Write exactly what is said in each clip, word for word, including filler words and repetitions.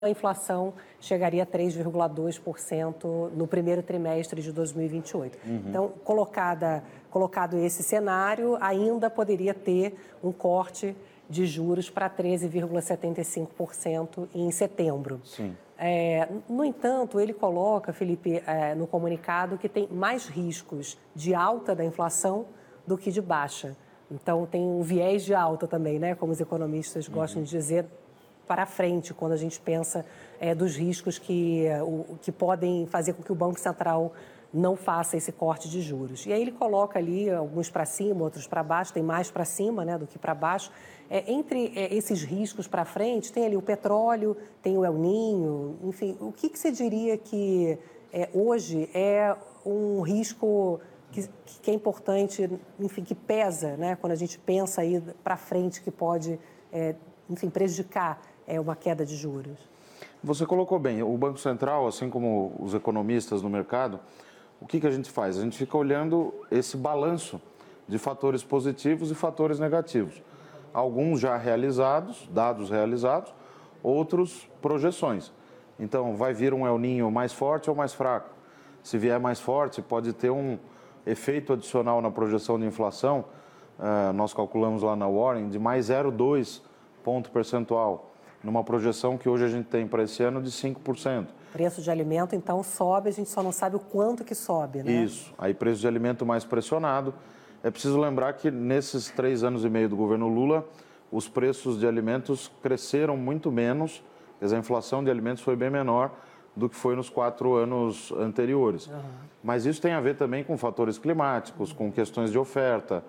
a inflação chegaria a três vírgula dois por cento no primeiro trimestre de dois mil e vinte e oito. Uhum. Então, colocada, colocado esse cenário, ainda poderia ter um corte de juros para treze vírgula setenta e cinco por cento em setembro. Sim. É, no entanto, ele coloca, Felipe, é, no comunicado que tem mais riscos de alta da inflação do que de baixa. Então, tem um viés de alta também, né, como os economistas gostam uhum. de dizer, para frente, quando a gente pensa é, dos riscos que, o, que podem fazer com que o Banco Central não faça esse corte de juros. E aí ele coloca ali alguns para cima, outros para baixo, tem mais para cima, né, do que para baixo. É, entre é, esses riscos para frente, tem ali o petróleo, tem o El Niño, enfim, o que, que você diria que é, hoje é um risco que, que é importante, enfim, que pesa, né, quando a gente pensa aí para frente, que pode, é, enfim, prejudicar é, uma queda de juros? Você colocou bem, o Banco Central, assim como os economistas no mercado, o que, que a gente faz? A gente fica olhando esse balanço de fatores positivos e fatores negativos. Alguns já realizados, dados realizados, outros projeções. Então, vai vir um El Niño mais forte ou mais fraco. Se vier mais forte, pode ter um efeito adicional na projeção de inflação, uh, nós calculamos lá na Warren, de mais zero vírgula dois ponto percentual, numa projeção que hoje a gente tem para esse ano de cinco por cento. Preço de alimento, então, sobe, a gente só não sabe o quanto que sobe, né? Isso. Aí, preço de alimento mais pressionado. É preciso lembrar que nesses três anos e meio do governo Lula, os preços de alimentos cresceram muito menos, quer dizer, a inflação de alimentos foi bem menor do que foi nos quatro anos anteriores. Uhum. Mas isso tem a ver também com fatores climáticos, com questões de oferta,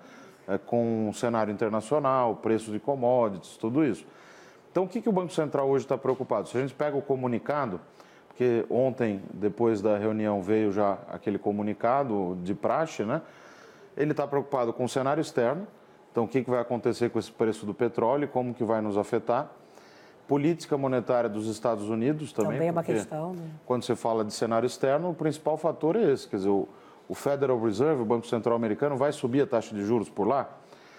com o cenário internacional, preço de commodities, tudo isso. Então, o que, que o Banco Central hoje está preocupado? Se a gente pega o comunicado, porque ontem, depois da reunião, veio já aquele comunicado de praxe, né? Ele está preocupado com o cenário externo, então o que, que vai acontecer com esse preço do petróleo, como que vai nos afetar. Política monetária dos Estados Unidos também. Também é uma questão, né? Quando você fala de cenário externo, o principal fator é esse, quer dizer, o, o Federal Reserve, o Banco Central americano, vai subir a taxa de juros por lá.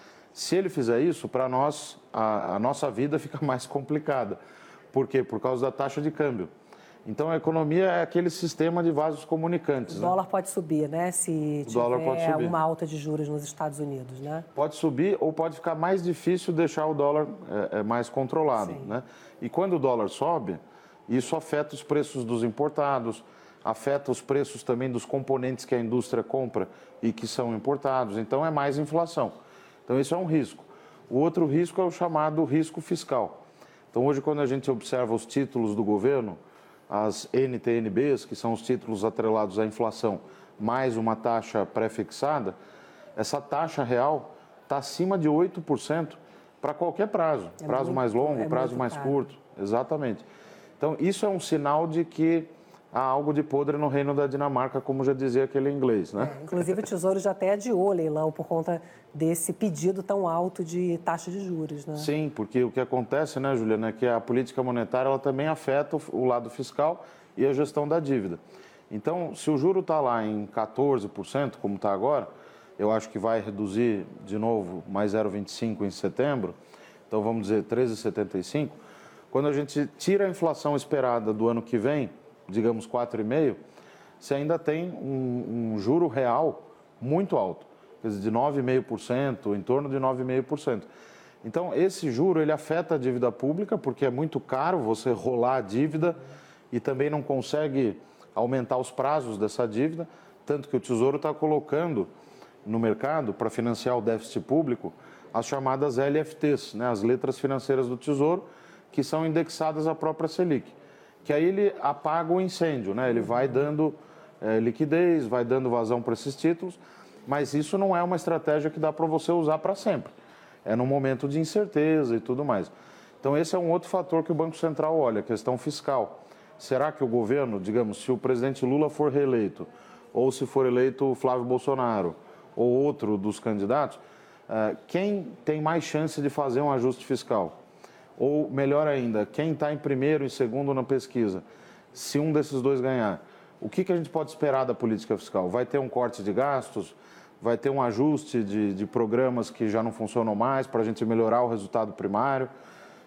Se ele fizer isso, para nós, a, a nossa vida fica mais complicada. Por quê? Por causa da taxa de câmbio. Então, a economia é aquele sistema de vasos comunicantes. O dólar né? pode subir, né? Se o dólar pode tiver subir. uma alta de juros nos Estados Unidos, né? Pode subir ou pode ficar mais difícil deixar o dólar é, é, mais controlado, né? E quando o dólar sobe, isso afeta os preços dos importados, afeta os preços também dos componentes que a indústria compra e que são importados. Então, é mais inflação. Então, isso é um risco. O outro risco é o chamado risco fiscal. Então, hoje, quando a gente observa os títulos do governo, as N T N Bs, que são os títulos atrelados à inflação, mais uma taxa pré-fixada, essa taxa real está acima de oito por cento para qualquer prazo. É prazo muito, mais longo, é prazo mais caro. Curto. Exatamente. Então, isso é um sinal de que há algo de podre no reino da Dinamarca, como já dizia aquele inglês, né? É, inclusive, o Tesouro já até adiou o leilão por conta desse pedido tão alto de taxa de juros, né? Sim, porque o que acontece, né, Juliana, é que a política monetária ela também afeta o lado fiscal e a gestão da dívida. Então, se o juro está lá em quatorze por cento, como está agora, eu acho que vai reduzir de novo mais zero vírgula vinte e cinco por cento em setembro, então vamos dizer treze vírgula setenta e cinco por cento. Quando a gente tira a inflação esperada do ano que vem, digamos quatro vírgula cinco por cento, você ainda tem um, um juro real muito alto, quer dizer, de nove vírgula cinco por cento, em torno de nove vírgula cinco por cento. Então, esse juro, ele afeta a dívida pública, porque é muito caro você rolar a dívida e também não consegue aumentar os prazos dessa dívida, tanto que o Tesouro está colocando no mercado, para financiar o déficit público, as chamadas L F Ts, né, as letras financeiras do Tesouro, que são indexadas à própria Selic. Que aí ele apaga o incêndio, né? Ele vai dando é, liquidez, vai dando vazão para esses títulos, mas isso não é uma estratégia que dá para você usar para sempre. É num momento de incerteza e tudo mais. Então esse é um outro fator que o Banco Central olha, a questão fiscal. Será que o governo, digamos, se o presidente Lula for reeleito, ou se for eleito o Flávio Bolsonaro, ou outro dos candidatos, é, quem tem mais chance de fazer um ajuste fiscal? Ou, melhor ainda, quem está em primeiro e segundo na pesquisa, se um desses dois ganhar, o que, que a gente pode esperar da política fiscal? Vai ter um corte de gastos? Vai ter um ajuste de, de programas que já não funcionam mais para a gente melhorar o resultado primário?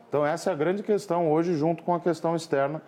Então, essa é a grande questão hoje, junto com a questão externa